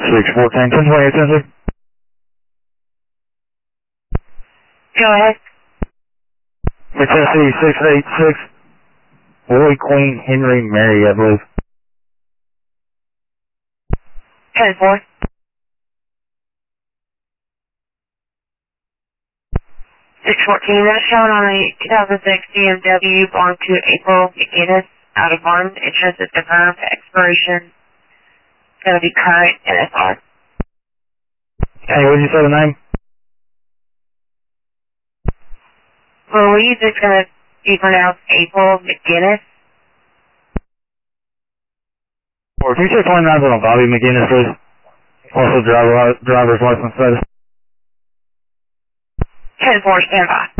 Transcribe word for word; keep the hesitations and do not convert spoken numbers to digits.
six fourteen, ten twenty-eight, Tennessee. Go ahead. For Tennessee, six eight six, Roy Queen Henry Mary, I believe. ten four. six fourteen, that's shown on a two thousand six B M W belonging to April McGinnis, out of one. Insurance is confirmed. Expiration is going to be current N S R. Hey, what did you say the name? Louise is going to be pronounced April McGinnis. Or can you say twenty-nine on Bobby McGinnis, please? Also driver, driver's license status. ten four, stand by.